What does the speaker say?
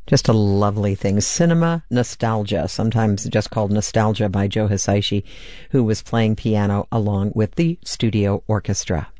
Just a lovely thing. Cinema Nostalgia, sometimes just called Nostalgia, by Joe Hisaishi, who was playing piano along with the studio orchestra.